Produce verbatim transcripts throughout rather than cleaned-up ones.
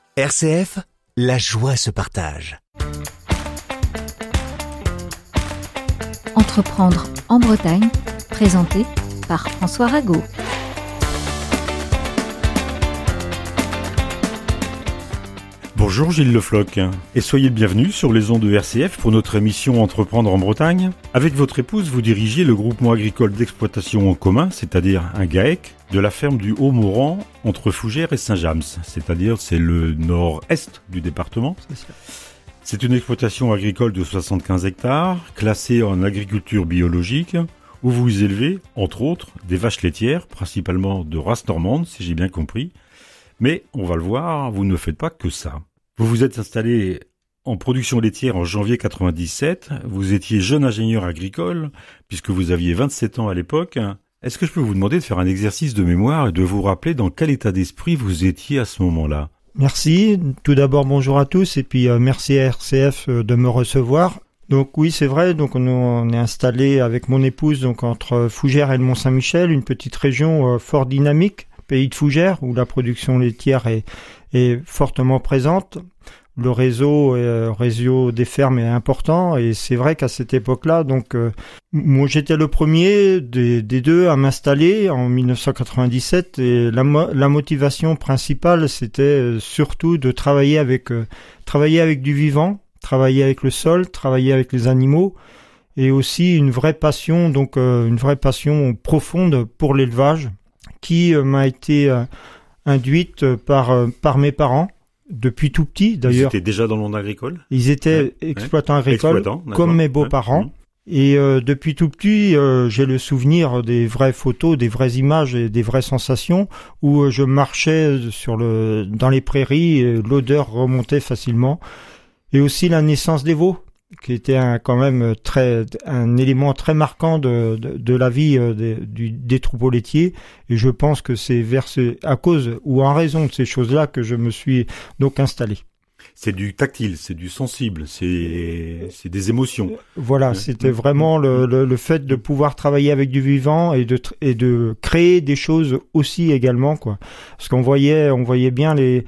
R C F, la joie se partage. Entreprendre en Bretagne, présenté par François Rago. Bonjour Gilles Le Floch, et soyez le bienvenu sur les ondes de R C F pour notre émission Entreprendre en Bretagne. Avec votre épouse, vous dirigez le groupement agricole d'exploitation en commun, c'est-à-dire un GAEC, de la ferme du Haut-Morand entre Fougères et Saint-James, c'est-à-dire c'est le nord-est du département. C'est ça. C'est une exploitation agricole de soixante-quinze hectares, classée en agriculture biologique, où vous élevez, entre autres, des vaches laitières, principalement de race normande, si j'ai bien compris. Mais, on va le voir, vous ne faites pas que ça. Vous vous êtes installé en production laitière en janvier quatre-vingt-dix-sept. Vous étiez jeune ingénieur agricole, puisque vous aviez vingt-sept ans à l'époque. Est-ce que je peux vous demander de faire un exercice de mémoire et de vous rappeler dans quel état d'esprit vous étiez à ce moment-là ? Merci. Tout d'abord, bonjour à tous, et puis euh, merci à R C F euh, de me recevoir. Donc oui, c'est vrai, donc on, on est installé avec mon épouse donc entre Fougères et le Mont-Saint-Michel, une petite région euh, fort dynamique, pays de Fougères, où la production laitière est, est fortement présente. Le réseau, euh, réseau des fermes est important, et c'est vrai qu'à cette époque-là, donc euh, moi j'étais le premier des, des deux à m'installer en dix-neuf cent quatre-vingt-dix-sept, et la, la motivation principale c'était surtout de travailler avec euh, travailler avec du vivant, travailler avec le sol, travailler avec les animaux, et aussi une vraie passion, donc euh, une vraie passion profonde pour l'élevage, qui euh, m'a été euh, induite par euh, par mes parents. Depuis tout petit, d'ailleurs. Ils étaient déjà dans le monde agricole ? Ils étaient ouais, exploitants ouais. agricoles, Exploitants, comme mes beaux-parents. Ouais. Et euh, depuis tout petit, euh, j'ai le souvenir des vraies photos, des vraies images et des vraies sensations où euh, je marchais sur le dans les prairies, et l'odeur remontait facilement. Et aussi la naissance des veaux, qui était un, quand même très un élément très marquant de, de, de la vie euh, des, du, des troupeaux laitiers. Et je pense que c'est vers ce, à cause ou en raison de ces choses-là que je me suis donc installé. C'est du tactile, c'est du sensible, c'est, c'est des émotions. Voilà, ouais. C'était vraiment le, le, le fait de pouvoir travailler avec du vivant et de, et de créer des choses aussi également, quoi. Parce qu'on voyait, on voyait bien les...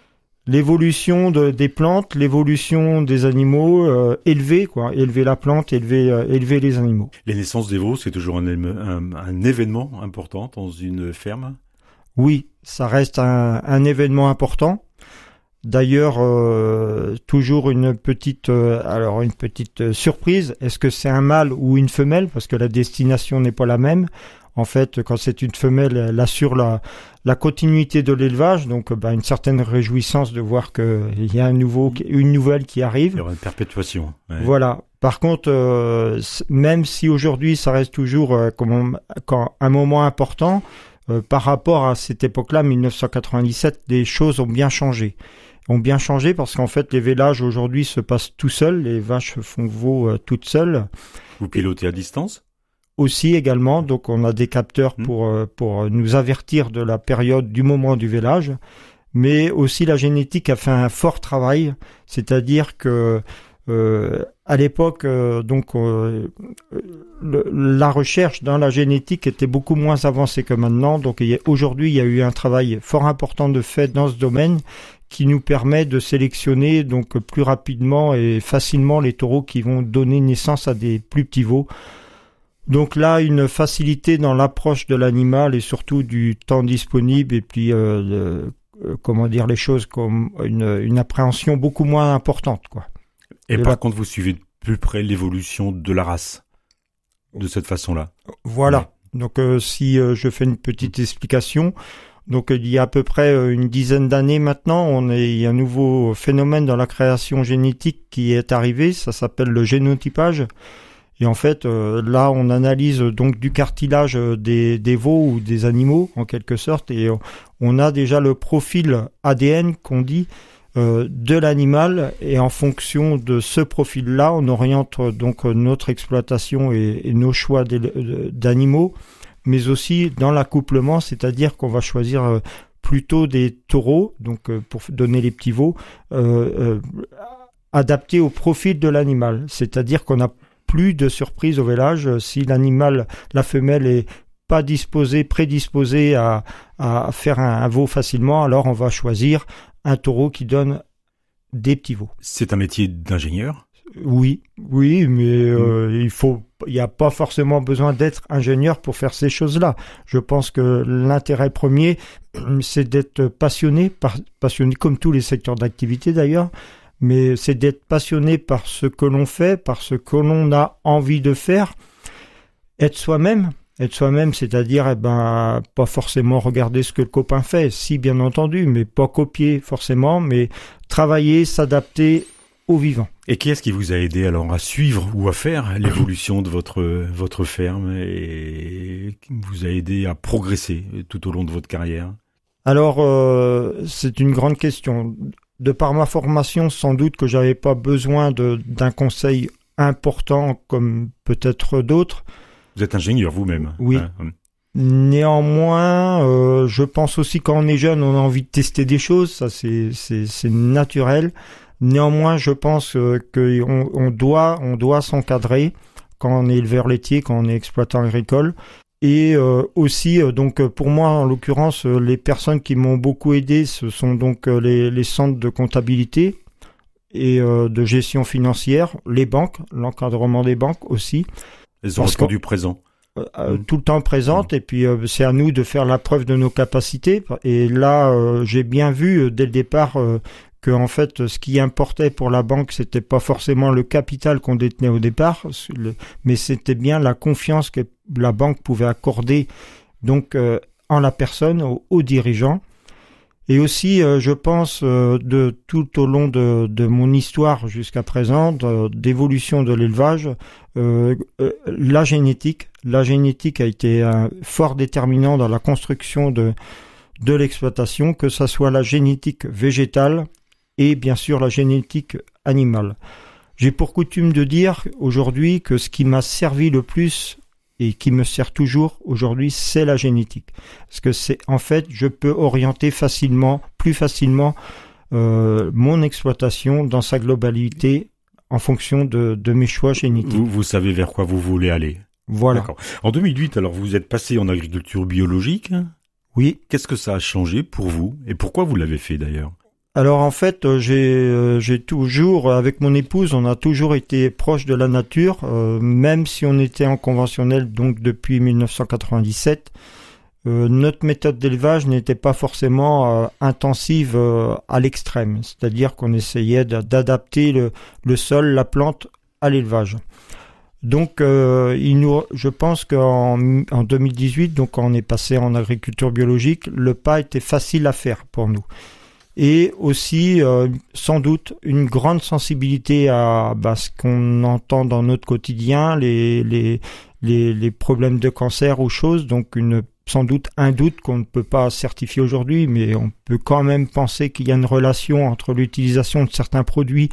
l'évolution de, des plantes, l'évolution des animaux, euh, élever quoi, élever la plante, élever, euh, élever les animaux. Les naissances des veaux, c'est toujours un, un, un événement important dans une ferme ? Oui, ça reste un, un événement important. D'ailleurs, euh, toujours une petite, euh, alors une petite euh, surprise. Est-ce que c'est un mâle ou une femelle ? Parce que la destination n'est pas la même. En fait, quand c'est une femelle, elle assure la, la continuité de l'élevage, donc bah, une certaine réjouissance de voir qu'il y a un nouveau, une nouvelle qui arrive. Il y aura une perpétuation. Ouais. Voilà. Par contre, euh, même si aujourd'hui ça reste toujours euh, comme quand un moment important, euh, par rapport à cette époque-là, dix-neuf cent quatre-vingt-dix-sept, des choses ont bien changé. ont bien changé parce qu'en fait, les vélages aujourd'hui se passent tout seuls, les vaches font veau euh, toutes seules. Vous pilotez à distance ? Aussi également, donc on a des capteurs pour euh, pour nous avertir de la période du moment du vélage, mais aussi la génétique a fait un fort travail, c'est-à-dire que euh, à l'époque euh, donc euh, le, la recherche dans la génétique était beaucoup moins avancée que maintenant, donc il y a, aujourd'hui il y a eu un travail fort important de fait dans ce domaine qui nous permet de sélectionner donc plus rapidement et facilement les taureaux qui vont donner naissance à des plus petits veaux. Donc là, une facilité dans l'approche de l'animal et surtout du temps disponible et puis euh, de, euh, comment dire les choses comme une, une appréhension beaucoup moins importante, quoi. Et de par la... contre, vous suivez de plus près l'évolution de la race de cette façon-là. Voilà. Ouais. Donc euh, si euh, je fais une petite explication, donc il y a à peu près euh, une dizaine d'années maintenant, on est, il y a un nouveau phénomène dans la création génétique qui est arrivé. Ça s'appelle le génotypage. Et en fait, euh, là, on analyse donc du cartilage des, des veaux ou des animaux, en quelque sorte, et euh, on a déjà le profil A D N qu'on dit euh, de l'animal, et en fonction de ce profil-là, on oriente donc notre exploitation et, et nos choix d'animaux, mais aussi dans l'accouplement, c'est-à-dire qu'on va choisir euh, plutôt des taureaux, donc euh, pour donner les petits veaux, euh, euh, adaptés au profil de l'animal, c'est-à-dire qu'on a plus de surprise au vélage. Si l'animal, la femelle est pas disposée, prédisposée à, à faire un, un veau facilement, alors on va choisir un taureau qui donne des petits veaux. C'est un métier d'ingénieur ? Oui, oui, mais euh, mmh. il faut, il n'y a pas forcément besoin d'être ingénieur pour faire ces choses-là. Je pense que l'intérêt premier, c'est d'être passionné, par, passionné comme tous les secteurs d'activité d'ailleurs, mais c'est d'être passionné par ce que l'on fait, par ce que l'on a envie de faire, être soi-même. Être soi-même, c'est-à-dire, eh ben, pas forcément regarder ce que le copain fait, si bien entendu, mais pas copier forcément, mais travailler, s'adapter au vivant. Et qui est-ce qui vous a aidé alors à suivre ou à faire l'évolution de votre votre ferme et qui vous a aidé à progresser tout au long de votre carrière ? Alors, euh, c'est une grande question. De par ma formation, sans doute que j'avais pas besoin de, d'un conseil important comme peut-être d'autres. Vous êtes ingénieur vous-même ? Oui. Hein. Néanmoins, euh, je pense aussi quand on est jeune, on a envie de tester des choses. Ça, c'est c'est, c'est naturel. Néanmoins, je pense euh, qu'on on doit, on doit s'encadrer quand on est éleveur laitier, quand on est exploitant agricole. Et euh, aussi, euh, donc pour moi, en l'occurrence, euh, les personnes qui m'ont beaucoup aidé, ce sont donc euh, les, les centres de comptabilité et euh, de gestion financière, les banques, l'encadrement des banques aussi. Elles ont répondu présent. Euh, tout le temps présente, mmh. Et puis euh, c'est à nous de faire la preuve de nos capacités. Et là, euh, j'ai bien vu euh, dès le départ euh, que en fait, ce qui importait pour la banque, c'était pas forcément le capital qu'on détenait au départ, le, mais c'était bien la confiance que la banque pouvait accorder donc euh, en la personne, aux, aux dirigeants. Et aussi, euh, je pense, euh, de tout au long de, de mon histoire jusqu'à présent, de, d'évolution de l'élevage, euh, euh, la génétique, la génétique a été un fort déterminant dans la construction de de l'exploitation, que ça soit la génétique végétale et bien sûr la génétique animale. J'ai pour coutume de dire aujourd'hui que ce qui m'a servi le plus et qui me sert toujours aujourd'hui, c'est la génétique. Parce que c'est, en fait, je peux orienter facilement, plus facilement, euh, mon exploitation dans sa globalité en fonction de, de mes choix génétiques. Vous, vous savez vers quoi vous voulez aller. Voilà. D'accord. En deux mille huit, alors, vous êtes passé en agriculture biologique. Oui. Qu'est-ce que ça a changé pour vous et pourquoi vous l'avez fait d'ailleurs ? Alors en fait, j'ai euh, j'ai toujours, avec mon épouse, on a toujours été proche de la nature, euh, même si on était en conventionnel donc depuis dix-neuf cent quatre-vingt-dix-sept. Euh, notre méthode d'élevage n'était pas forcément euh, intensive euh, à l'extrême, c'est-à-dire qu'on essayait d'adapter le, le sol, la plante à l'élevage. Donc, euh, il nous, je pense qu'en en deux mille dix-huit, donc quand on est passé en agriculture biologique, le pas était facile à faire pour nous. Et aussi, euh, sans doute, une grande sensibilité à bah, ce qu'on entend dans notre quotidien, les, les, les, les problèmes de cancer ou choses. Donc, une, sans doute un doute qu'on ne peut pas certifier aujourd'hui, mais on peut quand même penser qu'il y a une relation entre l'utilisation de certains produits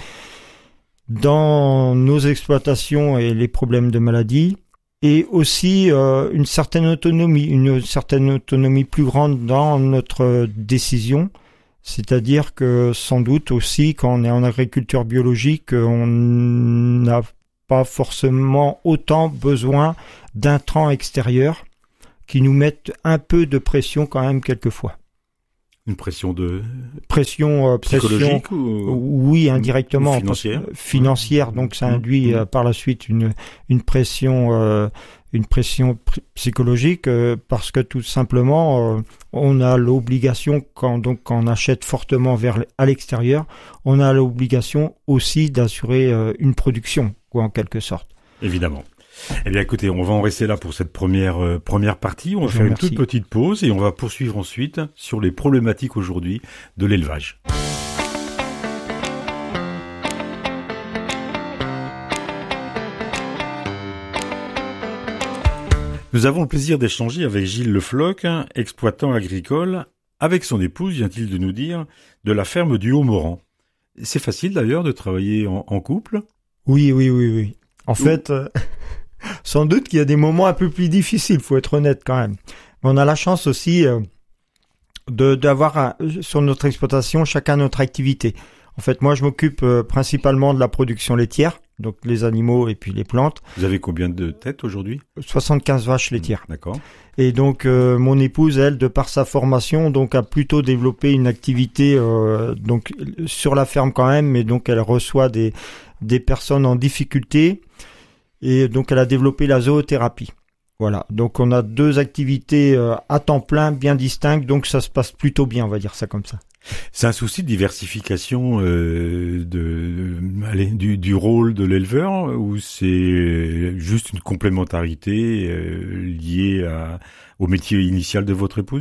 dans nos exploitations et les problèmes de maladie. Et aussi euh, une certaine autonomie, une certaine autonomie plus grande dans notre décision. C'est-à-dire que sans doute aussi quand on est en agriculture biologique, on n'a pas forcément autant besoin d'intrants extérieurs qui nous mettent un peu de pression quand même quelquefois. Une pression de pression, euh, psychologique pression, ou oui, indirectement, ou financière. Parce, financière, donc ça induit euh, par la suite une une pression euh, une pression pr- psychologique euh, parce que tout simplement euh, on a l'obligation quand donc quand on achète fortement vers à l'extérieur, on a l'obligation aussi d'assurer euh, une production, quoi, en quelque sorte. Évidemment. Eh bien, écoutez, on va en rester là pour cette première euh, première partie. On va Je faire une remercie. toute petite pause et on va poursuivre ensuite sur les problématiques aujourd'hui de l'élevage. Nous avons le plaisir d'échanger avec Gilles Le Floch, exploitant agricole, avec son épouse, vient-il de nous dire, de la ferme du Haut-Morand. C'est facile d'ailleurs de travailler en, en couple ? Oui, oui, oui, oui. En Ouh. fait, euh, sans doute qu'il y a des moments un peu plus difficiles, faut être honnête quand même. Mais on a la chance aussi euh, de d'avoir un, sur notre exploitation chacun notre activité. En fait, moi, je m'occupe euh, principalement de la production laitière, donc les animaux et puis les plantes. Vous avez combien de têtes aujourd'hui ? soixante-quinze vaches laitières. Mmh, d'accord. Et donc, euh, mon épouse, elle, de par sa formation, donc a plutôt développé une activité euh, donc sur la ferme quand même, mais donc elle reçoit des des personnes en difficulté et donc elle a développé la zoothérapie. Voilà, donc on a deux activités euh, à temps plein, bien distinctes, donc ça se passe plutôt bien, on va dire ça comme ça. C'est un souci de diversification euh, de, de allez, du, du rôle de l'éleveur ou c'est juste une complémentarité euh, liée à, au métier initial de votre épouse ?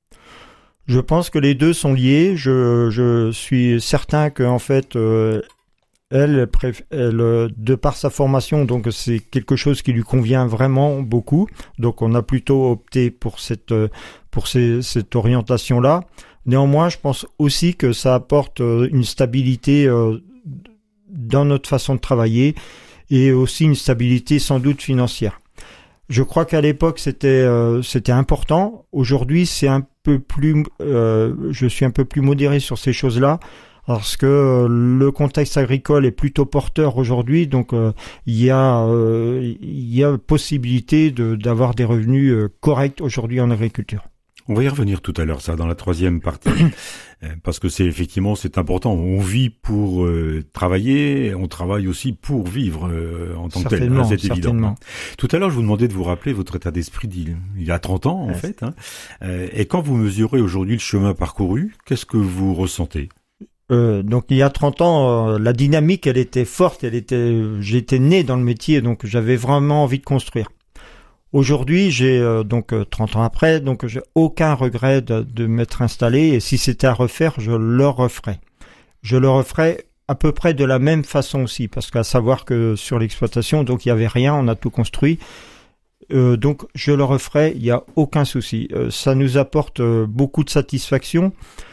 Je pense que les deux sont liés. Je, je suis certain que en fait, euh, elle, elle, de par sa formation, donc c'est quelque chose qui lui convient vraiment beaucoup. Donc on a plutôt opté pour cette pour ces, cette orientation-là. Néanmoins, je pense aussi que ça apporte une stabilité euh, dans notre façon de travailler et aussi une stabilité sans doute financière. Je crois qu'à l'époque c'était euh, c'était important. Aujourd'hui, c'est un peu plus, euh, je suis un peu plus modéré sur ces choses-là parce que euh, le contexte agricole est plutôt porteur aujourd'hui. Donc euh, il y a euh, il y a possibilité de d'avoir des revenus euh, corrects aujourd'hui en agriculture. On va y revenir tout à l'heure, ça, dans la troisième partie, parce que c'est effectivement, c'est important. On vit pour euh, travailler, on travaille aussi pour vivre euh, en tant que tel, hein, c'est évident. Tout à l'heure, je vous demandais de vous rappeler votre état d'esprit d'il il y a trente ans, en ouais. fait. Hein. Euh, et quand vous mesurez aujourd'hui le chemin parcouru, qu'est-ce que vous ressentez ? Euh, donc il y a trente ans, euh, la dynamique, elle était forte, elle était, j'étais né dans le métier, donc j'avais vraiment envie de construire. Aujourd'hui, j'ai euh, donc euh, trente ans après, donc j'ai aucun regret de, de m'être installé et si c'était à refaire, je le referais. Je le referais à peu près de la même façon aussi, parce qu'à savoir que sur l'exploitation, donc il y avait rien, on a tout construit. Euh, donc je le referais, il y a aucun souci. Euh, ça nous apporte euh, beaucoup de satisfaction.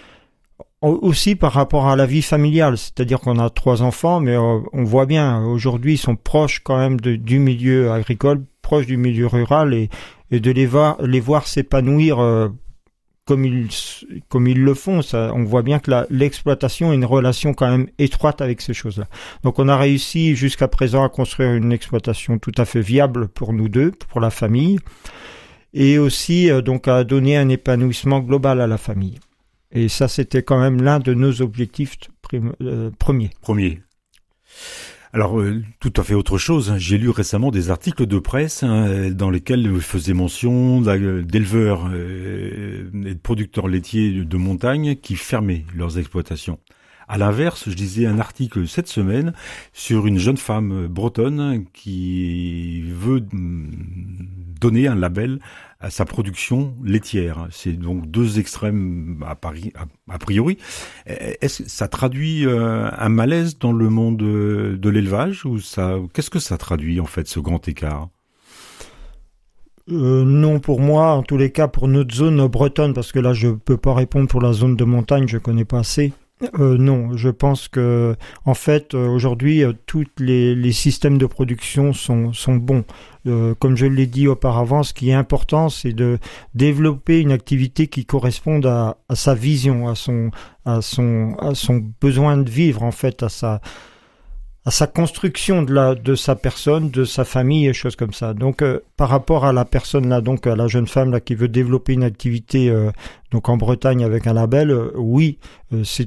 Aussi par rapport à la vie familiale, c'est-à-dire qu'on a trois enfants, mais euh, on voit bien aujourd'hui ils sont proches quand même de, du milieu agricole, proches du milieu rural et, et de les voir, les voir s'épanouir euh, comme ils comme ils le font. Ça, on voit bien que la, l'exploitation a une relation quand même étroite avec ces choses-là. Donc on a réussi jusqu'à présent à construire une exploitation tout à fait viable pour nous deux, pour la famille, et aussi euh, donc à donner un épanouissement global à la famille. Et ça, c'était quand même l'un de nos objectifs prim- euh, premiers. Premier. Alors, euh, tout à fait autre chose. J'ai lu récemment des articles de presse hein, dans lesquels vous faisiez mention d'éleveurs euh, et de producteurs laitiers de montagne qui fermaient leurs exploitations. À l'inverse, je lisais un article cette semaine sur une jeune femme bretonne qui veut donner un label à sa production laitière. C'est donc deux extrêmes à, Paris, à, a priori. Est-ce que ça traduit euh, un malaise dans le monde de, de l'élevage ou ça, qu'est-ce que ça traduit en fait ce grand écart ? Euh, non, pour moi, en tous les cas, pour notre zone bretonne, parce que là, je peux pas répondre pour la zone de montagne, je connais pas assez. Euh, non, je pense que en fait euh, aujourd'hui euh, tous les, les systèmes de production sont, sont bons. Euh, comme je l'ai dit auparavant, ce qui est important, c'est de développer une activité qui corresponde à, à sa vision, à son, à son, à son besoin de vivre en fait, à sa, à sa construction de la, de sa personne, de sa famille et choses comme ça. Donc euh, par rapport à la personne là, donc à la jeune femme là qui veut développer une activité euh, donc en Bretagne avec un label, euh, oui, euh, c'est